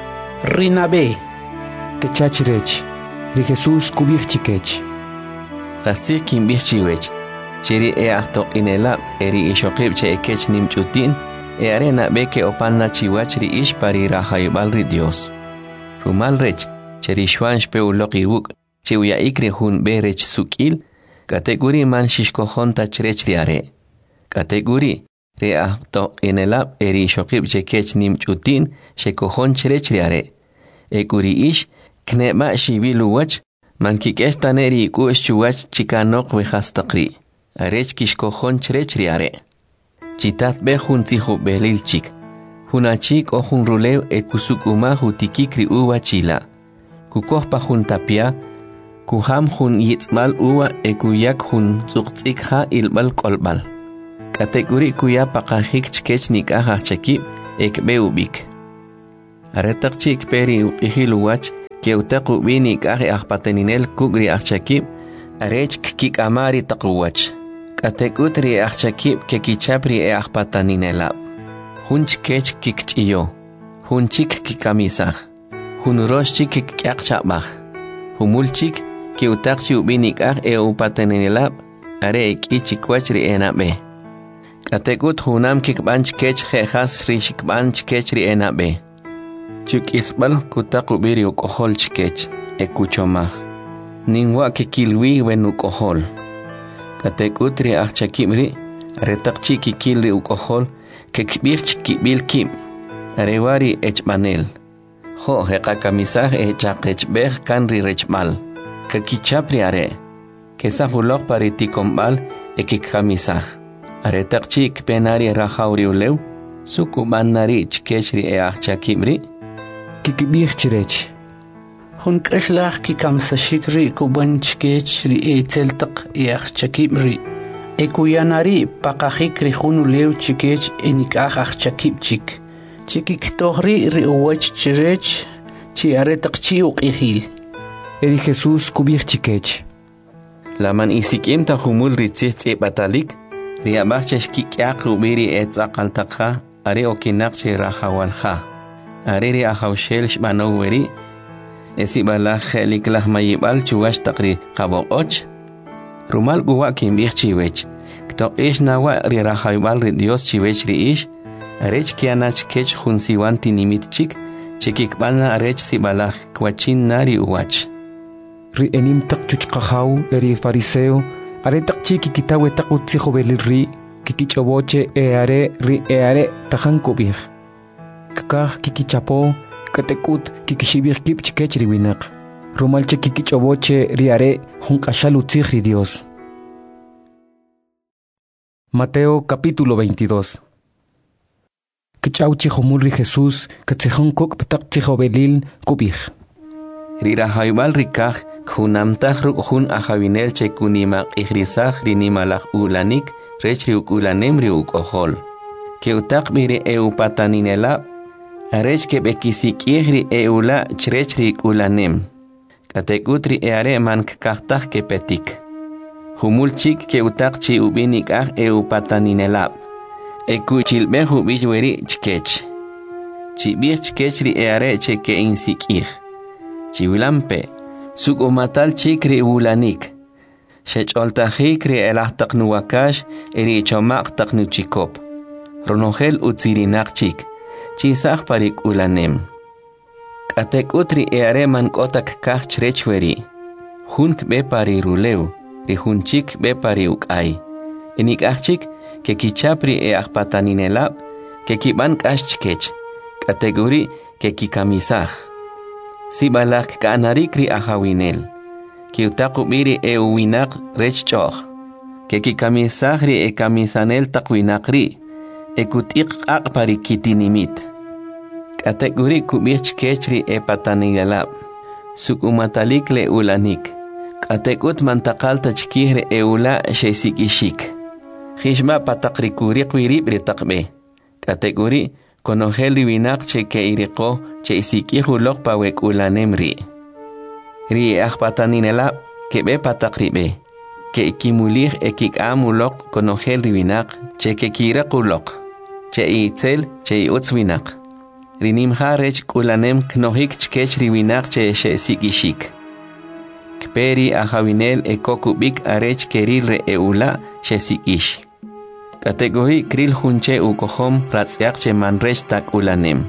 Speaker 12: Rinabe.
Speaker 1: Kechachrech. Ri Jesús kubih chikech.
Speaker 3: Khasir kin bih chiwech. Chiri e ahto inela eri ishokib che ekech nimchutin. E arena beke opanna chiwach ri ish pari rahayubal ri Dios. Rumal rech. Cheri shwan shpeu loki wuk. Che uya ikri hun be rech sukil. Kategori man shishkohon tachrech riare. Kategori re ahto inela eri ishokib che kech nimchutin. Shekohon chrech riare. Ekuri ish kneba shibilu wach. Man kikestaneri ikush chuwach chikanok vehastakri. Arech kishkohon chrech riare. Chitat be hun tihu belilchik. Hunachik o hun rulew e kusukuma hutikikri uwa chila. Kukohpa hun tapia. kuham hun yitzmal uwa e kuyak hun tsuqtsik ha ilbal kolbal. Kategori kuya pakahik chkech nikah chakib ekbe ubik. Aretak chik peri uqihil uwach ke utaq ubi nikah ahpateninel kugri achakib arech kik amari taquwach. Kategutri achakib ke kichapri e ahpataninelab. Hun chkech kik chiyo. Hun chik kikamisah. Hun rosh chik kik chabah. Humul chik ke utaq chi ubi nikah e upateninelab are eki chikwachri enabe. Kategut hunam kikban chkech jejas ri shikban chkech ri enabe. Chuk isbal kutaq ubiri ukohol chkech e kuchomah. Ninwa kikilwi wen ukohol. Kategut ri achakimri aretak chi kikilri ukohol kekbir chikibil kim. Arewari echmanel. Ho hekakamisah e chakechbeh kan ri rechmal. Kakichapri are. Kesahulok pariticombal e kikamisah. Aretak chik penari rahauri uleu, sukuban nari chkechri e achakimri.
Speaker 1: Kikibir chirech.
Speaker 12: Hun kashlach kikamsashikri kuban chkechri e teltak e achakimri. E kuyanari pakahikri hun uleu chkech e nikah achakib chik. Chikik tohri ri uwach chirech chi aretak chi uqihil.
Speaker 1: Eri Jesús kubir chikech.
Speaker 3: Laman isikim ta humul ritzih tse batalik. Riabach cheshkikiak ubiri et zakaltakha, are okinak che rahawalha. Are ri ahawshel shbanoweri, esibalach heliklah mayibal chuwash takri kabokoch. Rumal guwa kimbich chiwech. Kto ish nawa ri rahawibal ri Dios chiwech ri ish, arech kianach kech hunsiwan tinimit chik, chikikbana arech sibalach kwachin nari uwach.
Speaker 1: Ri enim tak chuchkahaw eri fariseo, aretak chi kikitawe takutsijo belirri, kikichoboche e are ri e are tajankubir. Kakah kikichapo, katekut kikishibir kip chikech riwinak. Rumalche kikichoboche ri are junkashalutzig Dios. Mateo capítulo veintidós. Kichauchi homulri Jesús, katsejón kok ptaktsijo belil kubir.
Speaker 3: Rira haibal rikah, Hunamtah ruk hun ahavinel che kunimak ihrisah rinimalak ulanik rech riuk ulanem riuk ohol. Ke utak biri eupataninelab, arech ke bekisik ihri eula chrech riuk ulanem. Katekutri eare man kaktah ke petik. Humul chik ke utak chi ubinik ah eupataninelab. Eku chilbe hubijweri chkech. Chibir chkech ri eare che ke insik ih. Chiwilampe. Suk umatal chikri ulanik. Shech oltahikri elahtak nuwakash eri chomak tak nuchikop. Ronogel utsirinak chik. Chisach parik ulanem. Katek utri eareman kotak kach chrechweri. Hunk be pari ruleu. Ri hunchik be pari ukay. Enik achik ke kichapri e ahpataninelab. Ke kiban kash chkech. Kategori ke kikamisach. Sibalak kaanarikri ahawinel. Ki utakubiri e uwinak rech choch. Ke ki kamisahri e kamisanel takwinakri. E kutik akpari kitinimit. Kategori kubich kechri e patanigalab. Suk umatalik le ulanik. Katekut mantakalta chkihre e ula shesikishik. Hishma patakrikurik wirib ritakbe. Kategori konogel riwinak che ke iriko che isikihulok pawek ulanemri. Ri ahpataninelab kebe patakribe. Ke ikimulih ekik amulok konogel riwinak che ke kirakulok. Che itzel che iutzwinak. Rinimha rech ulanem knohik chkech riwinak che shesikishik. Kperi ahawinel ekokubik arech keril re eula shesikish. Kategori kril hunche ukohom ratzyak che manrech tak ulanem.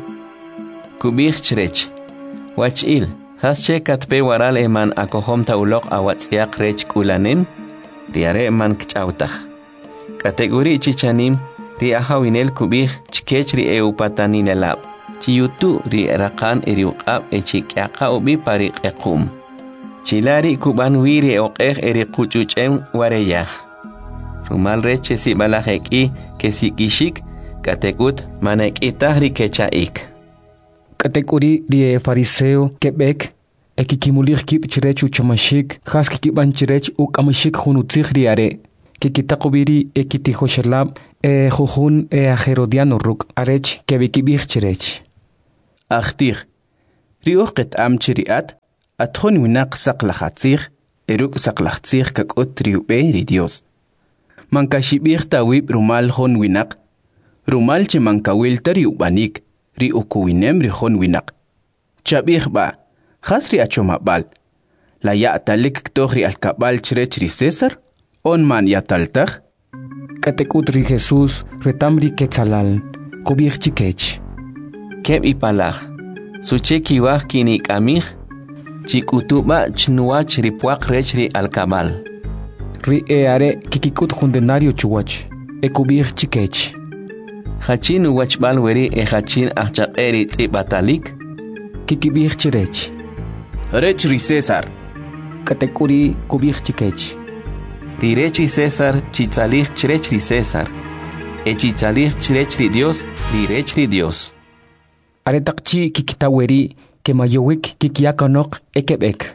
Speaker 3: Kubich chrech. Wachil, hasche katpe waral eman akohom taulok awatzyak rech ulanem, riare man kchautach. Kategori chichanim, ri ahawinel kubich chkech ri eupataninelab. Chiyutu ri rakan eriukab e chikyaka ubi parik ekum. Chilari kuban wiri oqeh eri kuchuchem wareyah. Rumal reche si balajeki ke si kishik katekut manek itahri kechaik.
Speaker 1: Katekuri rie fariseo kebek Ekikimulir kip chirech uchamashik, has kikiban chirech ukamashik hunutzig riare. Kikitakubiri ekitihoshelab e jujun e ajerodiano ruk arech kebikibich chirech.
Speaker 15: Achtir. Riuqet am chiriat, atjon winak saklahatzir, eruk saklahatzir kakot riube ri Dios. Mankashibir tawib rumal hon winak, rumal che mankawil tari ubanik, ri ukuwinem ri hon winak. Chabir ba, khasri achomabal. La ya talik ktohri al kabal chirech ri César, on man ya taltag.
Speaker 1: Katekut ri Jesús retamri quetzalal, kubir chikech.
Speaker 3: Keb ipalaj, sucheki wah kinik amig, chikutuba chnuach ripuak rech ri al kabal.
Speaker 1: Ri e are kikikut jundenario chuwach, e kubir chikech.
Speaker 3: Hachin wachbal weri e hachin achak eri batalik.
Speaker 1: Kikibir chirech.
Speaker 15: Rech ri César.
Speaker 1: Katekuri kubir chikech.
Speaker 3: Ri rechi César chitzalich chirech ri César. E chitzalich chirech ri Dios, ri rech ri Dios.
Speaker 1: Aretakchi kikitaweri ke mayowik kikiakanok ekebek.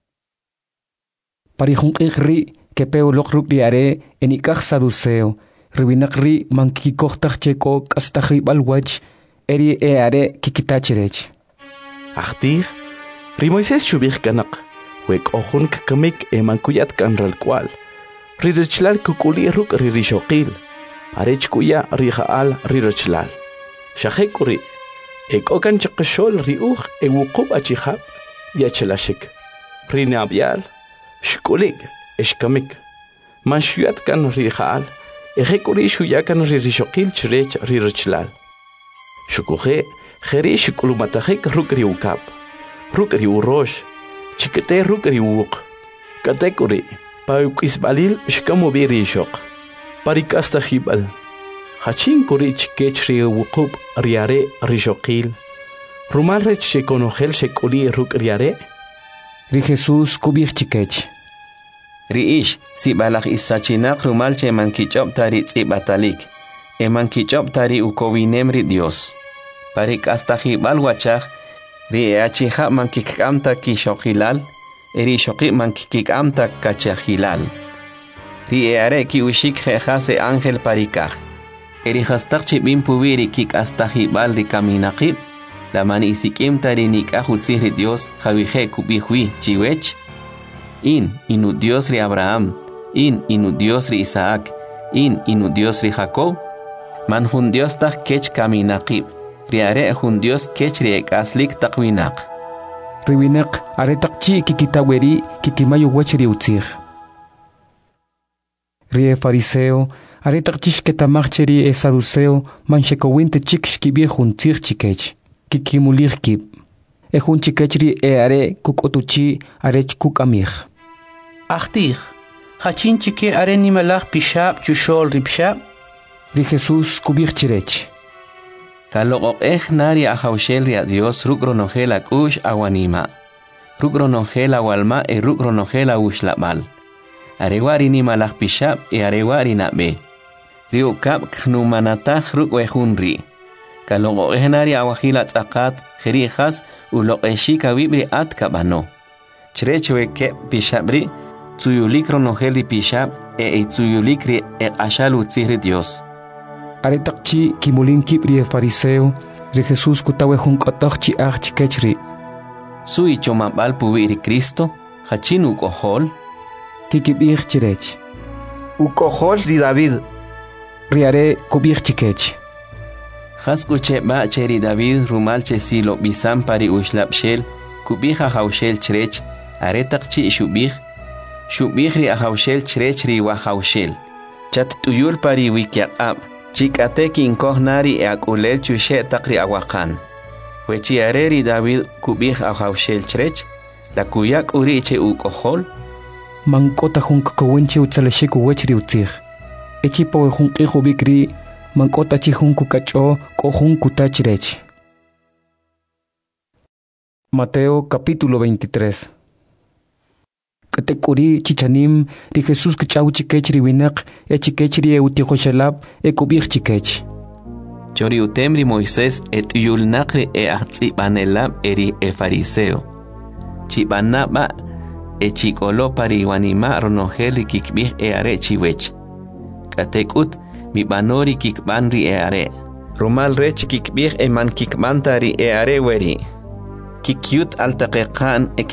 Speaker 1: Parihunqik ri ke peolok ruk di are enikach saduceo. Riwinak ri mankikikohtach cheko kastachi balwach eri e are kikitachirech.
Speaker 16: Achtir, ri Moisés shubich kanak, wek ohun kakamik e mankuyat kanral kwal. Ri rechlal kukuli ruk ri rishokil, arech kuya ri jaal ri rechlal. Shahekuri, ek okan chakashol ri uch e wukub achihab, yachelashik. Ri nabial, shkulig, eshkamik. Man shuyat kan ri jaal, Ejekuri shuyakan ri rishokil chirech ri rechlal. Shukuhe, jere shikulumatahek rukri ukap. Rukri urosh, chikete rukri uk. Katekuri, paukisbalil shkamubiri shok. Parikasta hibal. Hachin kuri chikech ri ukub riare rishokil. Rumalrech shekonogel shekuli rukriare.
Speaker 1: Ri Jesús kubir chikech.
Speaker 3: Riish, si balak isachinak rumal che mankichop tari tsibatalik. E mankichop tari ukowinem ri Dios. Parik hasta hibal wachach, ri e achiha mankikamta kishokilal, eri shoki mankikamta kachahilal. Ri e are ki ushik jehase ángel parikaj. Eri hastak chibim pubiri kik hasta hibal ri kaminakib, la mani isikim tari nikahutzih ri Dios, javije kubihui chiwech. In, inu Dios ri Abraham, in, inu Dios ri Isaac, in, inu Dios ri Jacob. Man hun Dios tak kech kaminakib, ri are hun Dios kech ri ekaslik takwinak.
Speaker 1: Riwinak are takchi kikitaweri kikimayo wach ri utzir. Ri e fariseo, are takchish ketamach ri e saduceo, man shekowinte chik shkibir hun tzir chikech, kikimulir kib. E hun chikechri e are kukotuchi arech kukamich.
Speaker 12: Achtir, hachin chike are nimalach pishab chushol ripshab.
Speaker 1: Ri Jesús kubir chirech.
Speaker 3: Kalogok ech nari ahaushel ri a Dios rukronogel akush awanima. Rukronogel awalma e rukronogel awushlabal. Arewari nimalach pishab e arewari nabe. Ri ukab knumanatach rukwehunri. Kalogok ech nari awahilat zakat Jerijas uloqeshika wibri at kabano. Chrechewe ke pishabri, tsuyulikro nogeli pishab e tsuyulikri e ashalu tzihri Dios.
Speaker 1: Aretakchi kimulin kibri e fariseo, ri Jesús kutawe hunkotokchi ach chikechri.
Speaker 3: Sui chomabal puwiri Cristo, hachin ukohol.
Speaker 1: Kikibir chirech.
Speaker 4: Ukohol ri David.
Speaker 1: Riare kubir chikech.
Speaker 3: Haskuche ba cheri David rumal che silo bisam pari ushlab shel, kubija haushel chrech, aretak chi shubij, shubij ri haushel chrech ri wa haushel. Chat tuyul pari wikiab, chikate kinkoh nari e akulel chushe takri awakan. Wechi areri David kubij haushel chrech, la kuyak uri che ukohol.
Speaker 1: Mankota hunk kowinchi utsaleshiku wechri utzir. Echipo hunk ihu bikri, mankota chihunku kacho kohunku tachrech. Mateo capítulo veintitrés. Katekuri chichanim ri Jesús kachau chikech ri winak e chikech ri eutihoshalab e kubir chikech.
Speaker 3: Chori utemri Moisés et yul nakri e ahtzibanelab eri e fariseo. chibanaba e chikolo pari wanima ronogeli kikbih e are chiwech. Katekut mi banori kikbanri e are. Rumal rech kikbih e man kikbantari e are weri. Kikyut altakekan e